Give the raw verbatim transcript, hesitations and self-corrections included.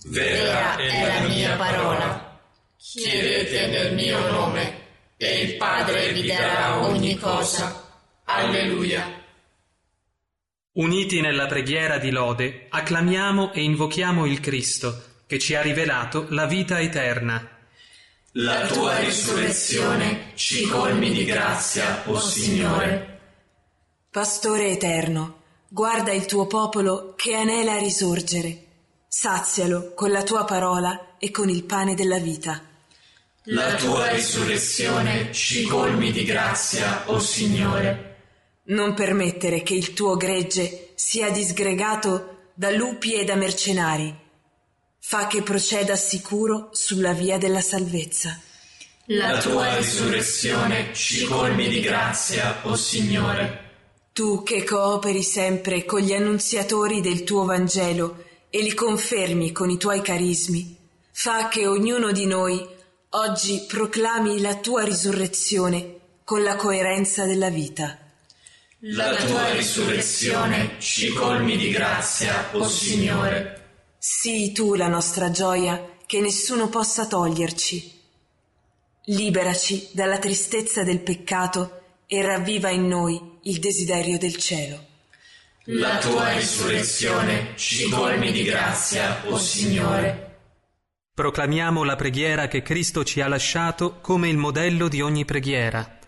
Vera è la mia parola. Chiedete nel mio nome e il Padre vi darà ogni cosa. Alleluia. Uniti nella preghiera di lode, acclamiamo e invochiamo il Cristo, che ci ha rivelato la vita eterna. La tua risurrezione ci colmi di grazia, o Signore. Pastore eterno, guarda il tuo popolo che anela a risorgere. Sazialo con la tua parola e con il pane della vita. La tua risurrezione ci colmi di grazia, o Signore. Non permettere che il tuo gregge sia disgregato da lupi e da mercenari. Fa che proceda sicuro sulla via della salvezza. La tua risurrezione ci colmi di grazia, o Signore. Tu che cooperi sempre con gli annunziatori del tuo Vangelo e li confermi con i tuoi carismi, fa che ognuno di noi oggi proclami la tua risurrezione con la coerenza della vita. La tua risurrezione ci colmi di grazia, o Signore. Sii tu la nostra gioia che nessuno possa toglierci. Liberaci dalla tristezza del peccato e ravviva in noi il desiderio del cielo. La tua risurrezione ci colmi di grazia, o Signore. Proclamiamo la preghiera che Cristo ci ha lasciato come il modello di ogni preghiera.